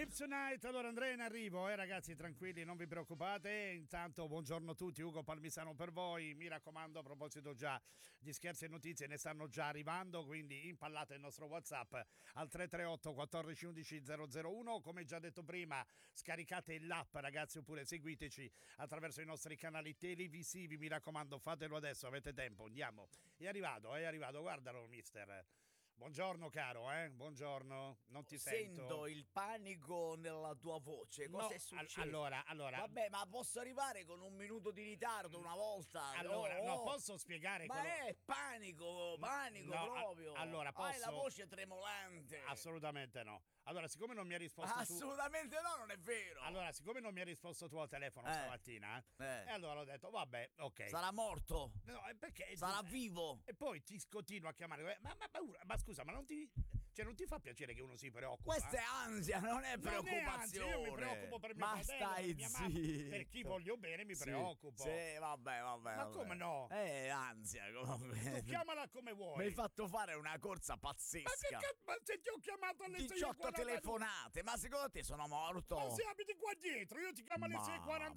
Lips Tonight. Allora Andrea in arrivo, ragazzi, tranquilli, non vi preoccupate. Intanto buongiorno a tutti, Ugo Palmisano per voi. Mi raccomando, a proposito già di scherzi e notizie, ne stanno già arrivando, quindi impallate il nostro WhatsApp al 338 14 11 001. Come già detto prima, scaricate l'app, ragazzi, oppure seguiteci attraverso i nostri canali televisivi. Mi raccomando, fatelo adesso, avete tempo. Andiamo. È arrivato, guardalo, mister. Buongiorno caro, buongiorno, non ti sento. Sento il panico nella tua voce, cosa è successo? Allora. Vabbè, ma posso arrivare con un minuto di ritardo una volta? Allora, no, posso spiegare ma è panico no, proprio. Allora, posso... Hai la voce tremolante. Assolutamente no. Allora, siccome non mi hai risposto Assolutamente no, non è vero. Allora, siccome non mi hai risposto tu al telefono stamattina, e allora ho detto, vabbè, ok. Sarà morto? No, perché? Sarà vivo? E poi ti continua a chiamare. Ma scusa, ma non ti fa piacere che uno si preoccupa? Questa è ansia, non è preoccupazione. Io mi preoccupo per mio fratello, per mia mamma, per chi voglio bene mi preoccupo. Sì, vabbè. Ma come no? Ansia comunque. Tu chiamala come vuoi. Mi hai fatto fare una corsa pazzesca. Ma se ti ho chiamato alle 18 telefonate, ma secondo te sono morto? Ma se abiti qua dietro, io ti chiamo alle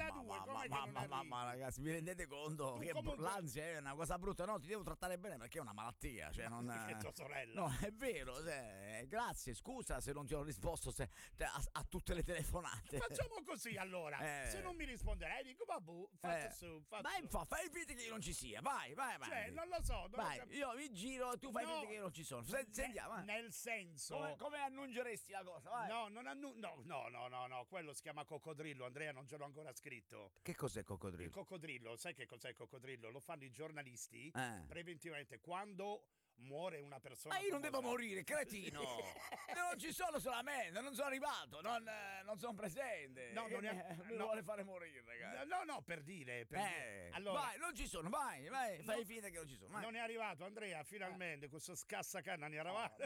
6:42. Ma ragazzi, vi rendete conto che l'ansia è una cosa brutta? No, ti devo trattare bene perché è una malattia, cioè non è tua sorella. No, è vero, grazie, scusa se non ti ho risposto a tutte le telefonate. Facciamo così allora. Se non mi risponderai dico vabbè, fai finta che io non ci sia. Vai. Cioè, non lo so. Vai, io mi giro e tu fai finta che io non ci sono. Sentiamo. Nel senso, come annunceresti la cosa? Vai. No, quello si chiama coccodrillo. Andrea, non ce l'ho ancora scritto. Che cos'è coccodrillo? Il coccodrillo, sai che cos'è il coccodrillo? Lo fanno i giornalisti preventivamente quando muore una persona. Ma io non devo morire, cretino. Non ci sono solamente, non sono arrivato, non sono presente. No, non è. Mi vuole fare morire, ragazzi. No, per dire. Allora, vai, non ci sono, vai, fai finta che non ci sono. Vai. Non è arrivato, Andrea, finalmente, questo scassacanna ne eravamo.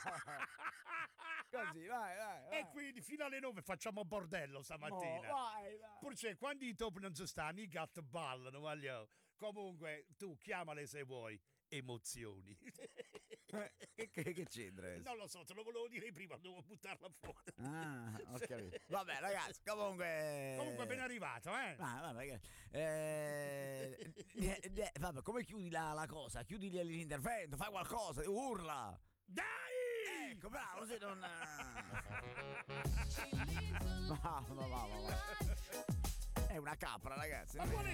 Così, vai. E quindi fino alle 9 facciamo bordello stamattina. Vai. Purché quando i top non ci stanno, i gatti ballano, voglio. Comunque, tu chiamale se vuoi. Emozioni. Che c'entra? Non lo so, te lo volevo dire prima, devo buttarla fuori. Ho capito. Vabbè, ragazzi, comunque ben arrivato, vabbè, come chiudi la cosa? Chiudi l'intervento, fai qualcosa, urla. Dai! Ecco, bravo, se non... Va. È una capra, ragazzi. Ma quale